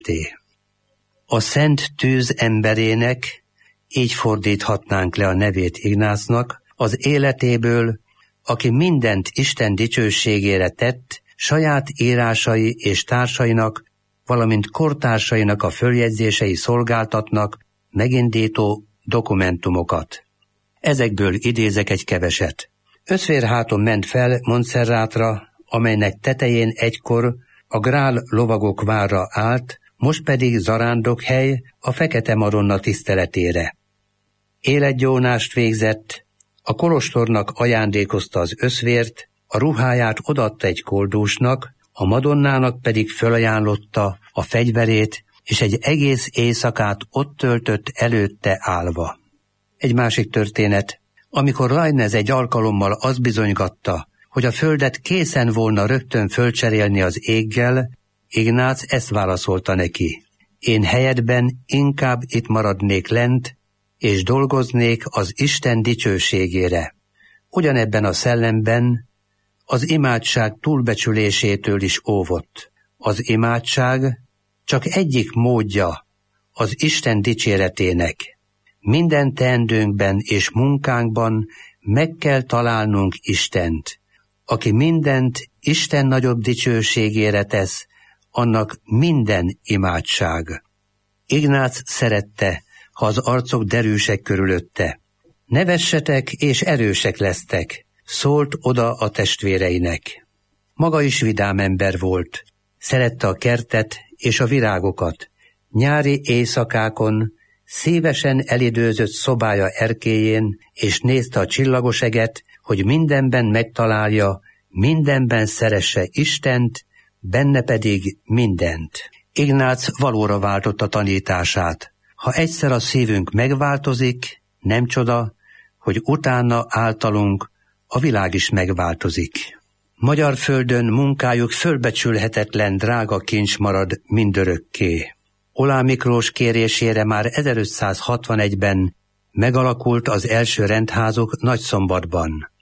A szent tűz emberének, így fordíthatnánk le a nevét Ignácnak, az életéből, aki mindent Isten dicsőségére tett, saját írásai és társainak, valamint kortársainak a följegyzései szolgáltatnak megindító dokumentumokat. Ezekből idézek egy keveset. Összvérháton ment fel Montserratra, amelynek tetején egykor a Grál lovagok vára állt, most pedig zarándokhely a Fekete Madonna tiszteletére. Életgyónást végzett, a kolostornak ajándékozta az összvért, a ruháját odaadta egy koldúsnak, a Madonnának pedig fölajánlotta a fegyverét, és egy egész éjszakát ott töltött előtte állva. Egy másik történet, amikor Leibniz egy alkalommal azt bizonygatta, hogy a földet készen volna rögtön fölcserélni az éggel, Ignác ezt válaszolta neki: én helyedben inkább itt maradnék lent, és dolgoznék az Isten dicsőségére. Ugyanebben a szellemben az imádság túlbecsülésétől is óvott. Az imádság csak egyik módja az Isten dicséretének. Minden teendőnkben és munkánkban meg kell találnunk Istent. Aki mindent Isten nagyobb dicsőségére tesz, annak minden imádság. Ignác szerette, ha az arcok derűsek körülötte. Nevessetek és erősek lesztek, szólt oda a testvéreinek. Maga is vidám ember volt, szerette a kertet és a virágokat. Nyári éjszakákon szívesen elidőzött szobája erkélyén, és nézte a csillagos eget, hogy mindenben megtalálja, mindenben szeresse Istent, benne pedig mindent. Ignác valóra váltotta tanítását. Ha egyszer a szívünk megváltozik, nem csoda, hogy utána általunk a világ is megváltozik. Magyar földön munkájuk fölbecsülhetetlen drága kincs marad mindörökké. Oláh Miklós kérésére már 1561-ben megalakult az első rendházuk Nagyszombatban.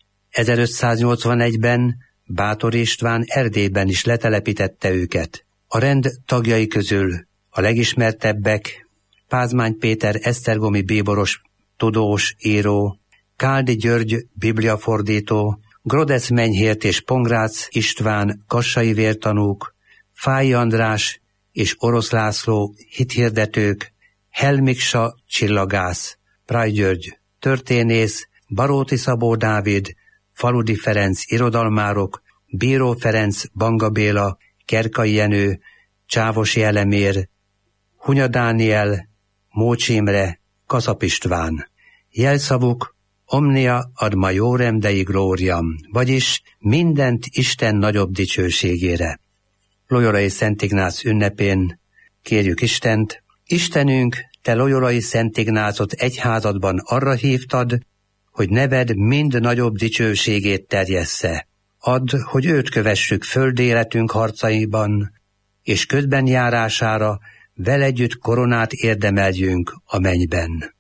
1581-ben Bátor István Erdélyben is letelepítette őket. A rend tagjai közül a legismertebbek Pázmány Péter esztergomi bíboros, tudós, író, Káldi György bibliafordító, Grodesz Menyhért és Pongrác István kassai vértanúk, Fáy András és Orosz László hithirdetők, Helmiksa csillagász, Pray György történész, Baróti Szabó Dávid, Faludi Ferenc irodalmárok, Bíró Ferenc, Banga Béla, Kerkai Jenő, Csávosi Elemér, Hunya Dániel, Mócs Imre, Kaszap István. Jelszavuk Omnia ad majorem Dei gloriam, vagyis mindent Isten nagyobb dicsőségére. Loyolai Szent Ignác ünnepén kérjük Istent: Istenünk, te Loyolai Szent Ignácot egyházadban arra hívtad, hogy neved mind nagyobb dicsőségét terjessze. Add, hogy őt kövessük földéletünk harcaiban, és közben járására vele együtt koronát érdemeljünk a mennyben.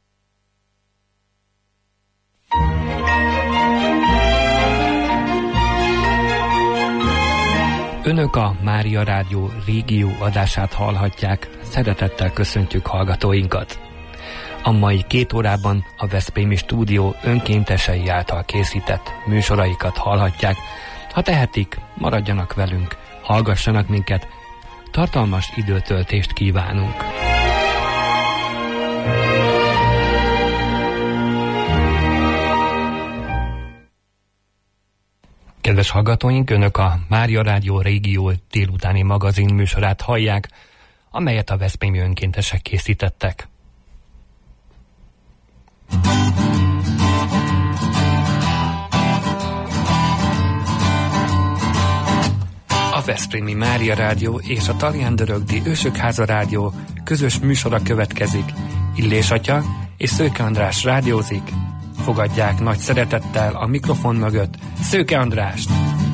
Önök a Mária Rádió régió adását hallhatják, szeretettel köszöntjük hallgatóinkat. A mai 2 órában a Veszprémi Stúdió önkéntesei által készített műsoraikat hallhatják. Ha tehetik, maradjanak velünk, hallgassanak minket, tartalmas időtöltést kívánunk. Kedves hallgatóink, Önök a Mária Rádió régió délutáni magazin műsorát hallják, amelyet a veszprémi önkéntesek készítettek. A Veszprémi Mária Rádió és a Tallián-Dörögdi Ősökháza Rádió közös műsora következik. Illés atya és Szőke András rádiózik. Fogadják nagy szeretettel a mikrofon mögött Szőke Andrást.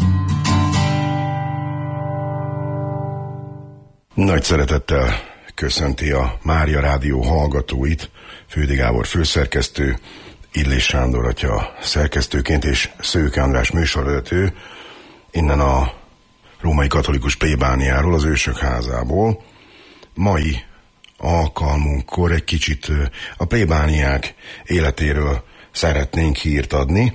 Nagy szeretettel köszönti a Mária Rádió hallgatóit Fődi Gábor főszerkesztő, Illés Sándor atya szerkesztőként és Szőke András műsorvezető innen a római katolikus plébániáról, az Ősök házából. mai alkalmunkkor egy kicsit a plébániák életéről szeretnénk hírt adni.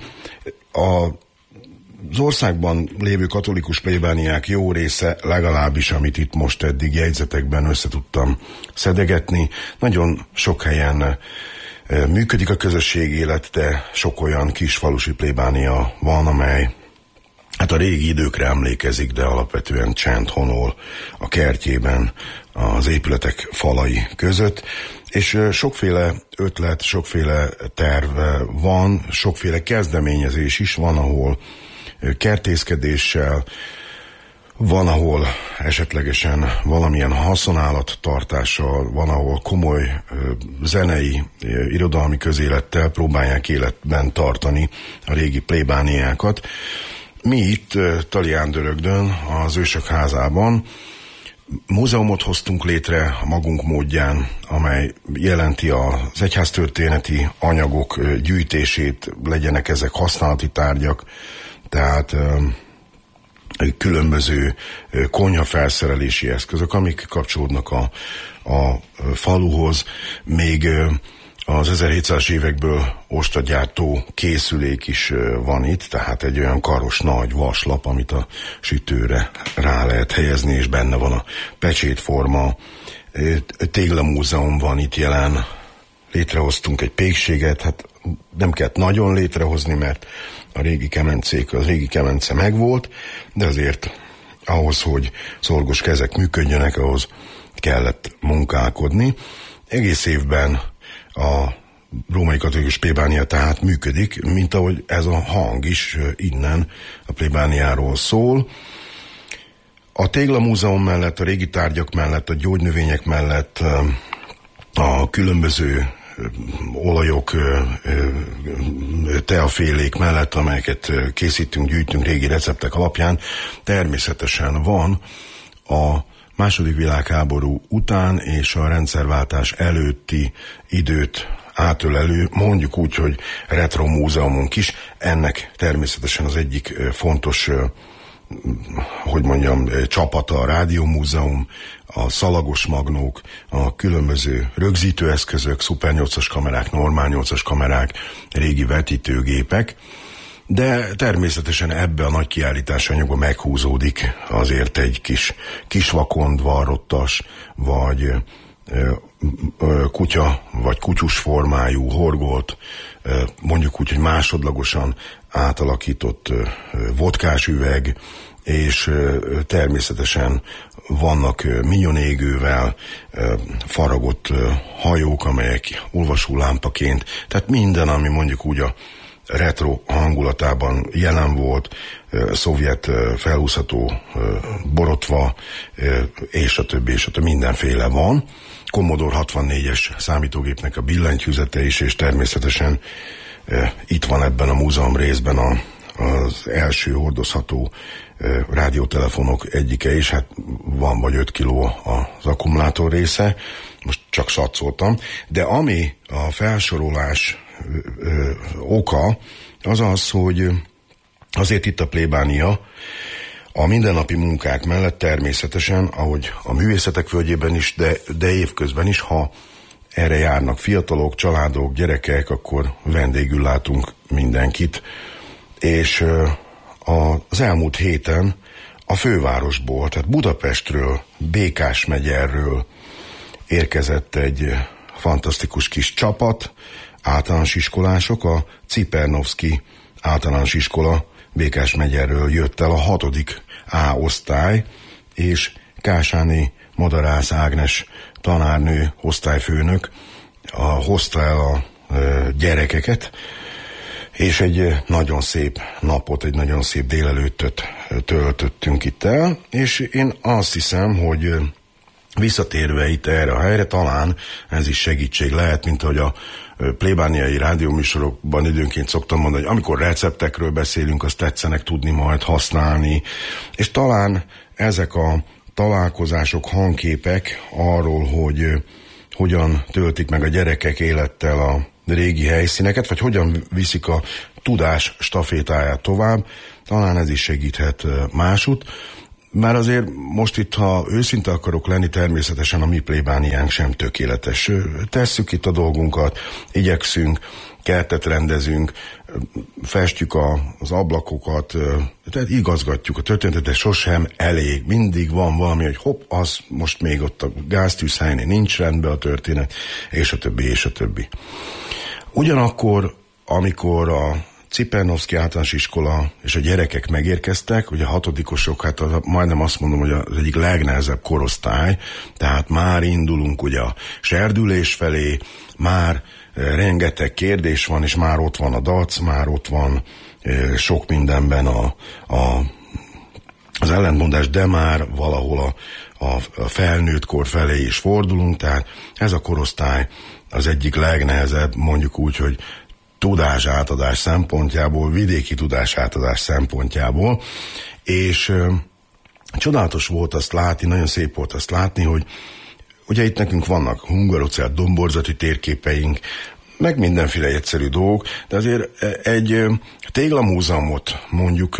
Az országban lévő katolikus plébániák jó része, legalábbis amit itt most eddig jegyzetekben összetudtam szedegetni, nagyon sok helyen működik a közösség élet, de sok olyan kis falusi plébánia van, amely hát a régi időkre emlékezik, de alapvetően csend honol a kertjében, az épületek falai között, és sokféle ötlet, sokféle terv van, sokféle kezdeményezés is van, ahol kertészkedéssel, van, ahol esetlegesen valamilyen haszonállattartással, van, ahol komoly zenei, irodalmi közélettel próbálják életben tartani a régi plébániákat. Mi itt Talián-Dörögdön, az Ősök házában múzeumot hoztunk létre a magunk módján, amely jelenti az egyháztörténeti anyagok gyűjtését, legyenek ezek használati tárgyak, tehát különböző konyhafelszerelési eszközök, amik kapcsolódnak a faluhoz, még az 1700-as évekből ostagyártó készülék is van itt, tehát egy olyan karos nagy vaslap, amit a sütőre rá lehet helyezni, és benne van a pecsétforma. Téglamúzeum van itt jelen, létrehoztunk egy pékséget, hát nem kellett nagyon létrehozni, mert a régi kemence megvolt, de azért ahhoz, hogy szorgos kezek működjönek, ahhoz kellett munkálkodni. Egész évben a római katolikus plébánia tehát működik, mint ahogy ez a hang is innen a plébániáról szól. A téglamúzeum mellett, a régi tárgyak mellett, a gyógynövények mellett, a különböző olajok, teafélék mellett, amelyeket készítünk, gyűjtünk régi receptek alapján, természetesen van a II. Világháború után és a rendszerváltás előtti időt átölelő, mondjuk úgy, hogy retro múzeumunk is. Ennek természetesen az egyik fontos, csapata a rádiómúzeum, a szalagos magnók, a különböző rögzítőeszközök, szuper 8-as kamerák, normál 8-as kamerák, régi vetítőgépek, de természetesen ebbe a nagy kiállításanyagba meghúzódik azért egy kis vakond, varrottas, vagy kutya, vagy kutyus formájú, horgolt, mondjuk úgy, hogy másodlagosan átalakított vodkás üveg, és természetesen vannak minyonégővel faragott hajók, amelyek olvasólámpaként, tehát minden, ami mondjuk úgy a retro hangulatában jelen volt, szovjet felhúzható borotva, és a többi, mindenféle van. Commodore 64-es számítógépnek a billentyűzete is, és természetesen itt van ebben a múzeum részben az első hordozható rádiótelefonok egyike is, hát van vagy 5 kiló az akkumulátor része, most csak satszoltam, de ami a felsorolás oka, az az, hogy azért itt a plébánia a mindennapi munkák mellett természetesen, ahogy a művészetek földjében is, de évközben is, ha erre járnak fiatalok, családok, gyerekek, akkor vendégül látunk mindenkit, és az elmúlt héten a fővárosból, tehát Budapestről, Békásmegyerről érkezett egy fantasztikus kis csapat, általános iskolások, a Cipernovszki általános iskola Békásmegyerről jött el a 6. A osztály, és Kásáni Madarász Ágnes tanárnő, osztályfőnök hozta el a gyerekeket, és egy nagyon szép napot, egy nagyon szép délelőttöt töltöttünk itt el, és én azt hiszem, hogy visszatérve itt erre a helyre, talán ez is segítség lehet, mint ahogy a plébániai rádióműsorokban időnként szoktam mondani, hogy amikor receptekről beszélünk, azt tetszenek tudni majd használni, és talán ezek a találkozások, hangképek arról, hogy hogyan töltik meg a gyerekek élettel a régi helyszíneket, vagy hogyan viszik a tudás stafétáját tovább, talán ez is segíthet másút. Már azért most itt, ha őszinte akarok lenni, természetesen a mi plébániánk sem tökéletes. Tesszük itt a dolgunkat, igyekszünk, kertet rendezünk, festjük az ablakokat, tehát igazgatjuk a történetet, de sosem elég. Mindig van valami, hogy hopp, az most még ott a gáztűzhelynél nincs rendben a történet, és a többi, és a többi. Ugyanakkor, amikor a Cipernovszky általános iskola és a gyerekek megérkeztek, ugye a hatodikosok, hát majdnem azt mondom, hogy az egyik legnehezebb korosztály, tehát már indulunk ugye a serdülés felé, már rengeteg kérdés van, és már ott van a dac, már ott van sok mindenben az ellentmondás, de már valahol a felnőtt kor felé is fordulunk, tehát ez a korosztály az egyik legnehezebb, mondjuk úgy, hogy tudásátadás szempontjából, vidéki tudásátadás szempontjából, és csodálatos volt azt látni, nagyon szép volt azt látni, hogy ugye itt nekünk vannak hungarocell domborzati térképeink, meg mindenféle egyszerű dolgok, de azért egy téglamúzeumot mondjuk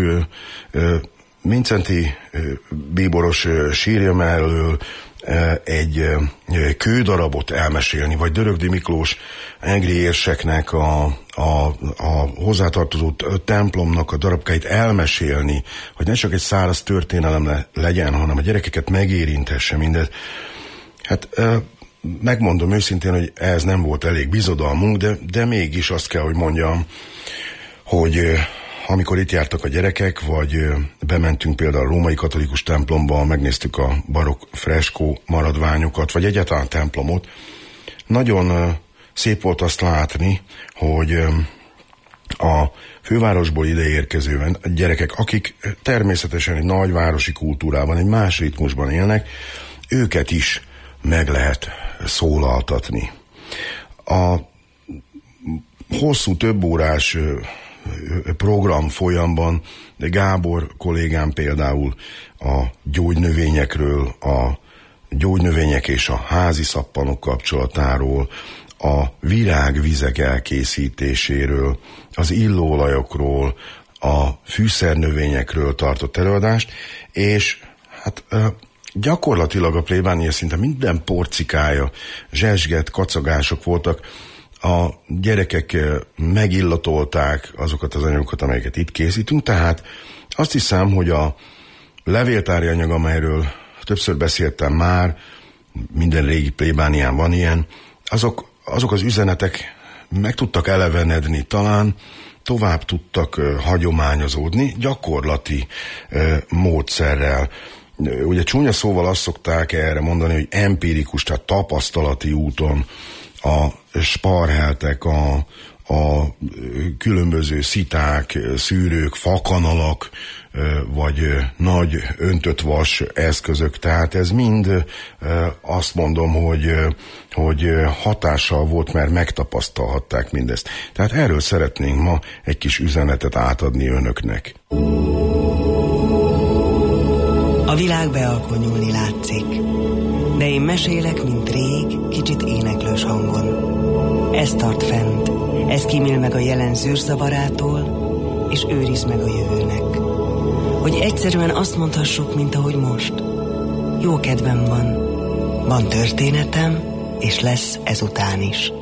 Mindszenty bíboros sírja mellől egy kődarabot elmesélni, vagy Dörögdi Miklós egri érseknek a hozzátartozó templomnak a darabkáit elmesélni, hogy ne csak egy száraz történelem legyen, hanem a gyerekeket megérinthesse mindez. Hát megmondom őszintén, hogy ez nem volt elég bizodalmunk, de mégis azt kell, hogy mondjam, hogy amikor itt jártak a gyerekek, vagy bementünk például a római katolikus templomba, megnéztük a barokk freskó maradványokat, vagy egyáltalán a templomot, nagyon szép volt azt látni, hogy a fővárosból ideérkező gyerekek, akik természetesen egy nagyvárosi kultúrában, egy más ritmusban élnek, őket is meg lehet szólaltatni. A hosszú, több órás program folyamban, de Gábor kollégám például a gyógynövényekről, a gyógynövények és a házi szappanok kapcsolatáról, a virágvizek elkészítéséről, az illóolajokról, a fűszernövényekről tartott előadást, és hát gyakorlatilag a plébánia szinte minden porcikája, zsezsget, kacagások voltak. A gyerekek megillatolták azokat az anyagokat, amelyeket itt készítünk, tehát azt hiszem, hogy a levéltári anyag, amelyről többször beszéltem már, minden régi plébánián van ilyen, azok az üzenetek meg tudtak elevenedni, talán tovább tudtak hagyományozódni gyakorlati módszerrel. Ugye csúnya szóval azt szokták erre mondani, hogy empirikus, tehát tapasztalati úton a sparheltek, a különböző sziták, szűrők, fakanalak, vagy nagy öntött vas eszközök. Tehát ez mind azt mondom, hogy hatással volt, mert megtapasztalhatták mindezt. Tehát erről szeretnénk ma egy kis üzenetet átadni önöknek. A világ bealkonyulni látszik, de én mesélek, mint rég, kicsit éneklős hangon. Ez tart fent, ez kímél meg a jelen zűrzavarától, és őriz meg a jövőnek. Hogy egyszerűen azt mondhassuk, mint ahogy most. Jó kedvem van történetem, és lesz ezután is.